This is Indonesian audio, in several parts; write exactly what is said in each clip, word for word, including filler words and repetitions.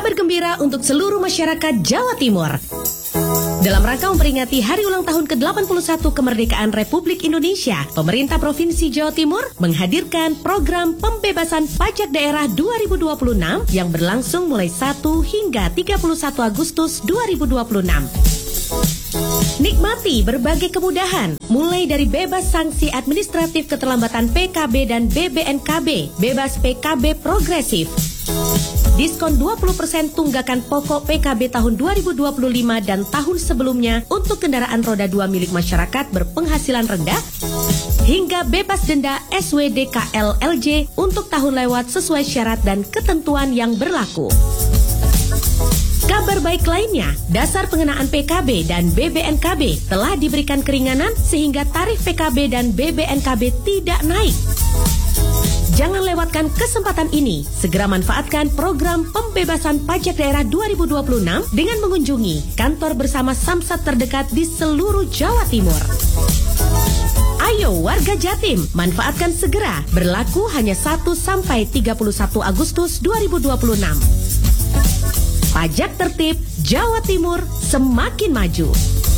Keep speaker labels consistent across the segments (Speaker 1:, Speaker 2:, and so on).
Speaker 1: kabar gembira untuk seluruh masyarakat Jawa Timur. Dalam rangka memperingati Hari Ulang Tahun ke delapan puluh satu Kemerdekaan Republik Indonesia, Pemerintah Provinsi Jawa Timur menghadirkan program pembebasan pajak daerah dua ribu dua puluh enam yang berlangsung mulai satu hingga tiga puluh satu Agustus dua ribu dua puluh enam. Nikmati berbagai kemudahan, mulai dari bebas sanksi administratif keterlambatan P K B dan B B N K B, bebas P K B progresif, diskon dua puluh persen tunggakan pokok P K B tahun dua ribu dua puluh lima dan tahun sebelumnya untuk kendaraan roda dua milik masyarakat berpenghasilan rendah, hingga bebas denda S W D K L L J untuk tahun lewat sesuai syarat dan ketentuan yang berlaku. Kabar baik lainnya, dasar pengenaan P K B dan B B N K B telah diberikan keringanan sehingga tarif P K B dan B B N K B tidak naik. Jangan lewatkan kesempatan ini. Segera manfaatkan program pembebasan pajak daerah dua ribu dua puluh enam dengan mengunjungi kantor bersama Samsat terdekat di seluruh Jawa Timur. Ayo warga Jatim, manfaatkan segera. Berlaku hanya satu sampai tiga puluh satu Agustus dua ribu dua puluh enam. Pajak tertib, Jawa Timur semakin maju.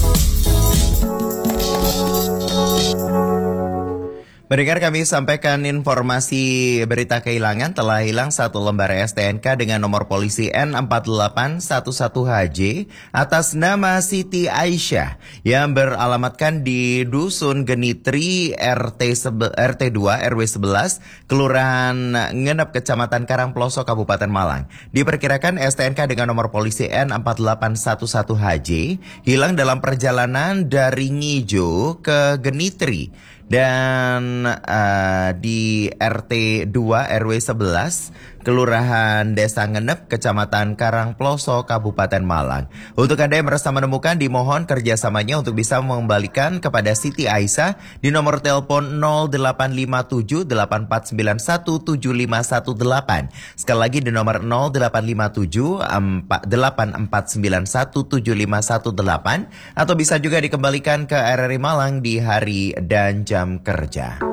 Speaker 2: Pendengar, kami sampaikan informasi berita kehilangan. Telah hilang satu lembar S T N K dengan nomor polisi N empat delapan satu satu H J atas nama Siti Aisyah yang beralamatkan di Dusun Genitri R T dua R W sebelas Kelurahan Ngenep Kecamatan Karangploso Kabupaten Malang. Diperkirakan S T N K dengan nomor polisi N empat delapan satu satu H J hilang dalam perjalanan dari Ngijo ke Genitri dan uh, di R T dua R W sebelas Kelurahan Desa Ngenep, Kecamatan Karangploso, Kabupaten Malang. Untuk Anda yang merasa menemukan, dimohon kerjasamanya untuk bisa mengembalikan kepada Siti Aisyah di nomor telepon nol delapan lima tujuh delapan empat sembilan satu tujuh lima satu delapan. Sekali lagi di nomor nol delapan lima tujuh delapan empat sembilan satu tujuh lima satu delapan atau bisa juga dikembalikan ke R R I Malang di hari dan jam kerja.